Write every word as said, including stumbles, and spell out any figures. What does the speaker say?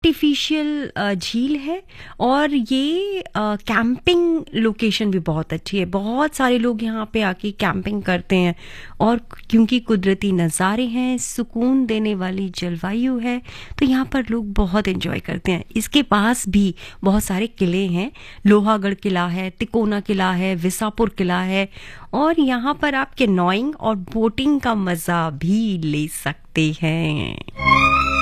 Artificial झील है और ये कैंपिंग लोकेशन भी बहुत अच्छी है। बहुत सारे लोग यहाँ पे आके कैंपिंग करते हैं और क्योंकि कुदरती नज़ारे हैं, सुकून देने वाली जलवायु है, तो यहाँ पर लोग बहुत एंजॉय करते हैं। इसके पास भी बहुत सारे किले हैं, लोहागढ़ किला है, तिकोना किला है, विसापुर किला है और यहाँ पर आप कैनोइंग और बोटिंग का मज़ा भी ले सकते हैं।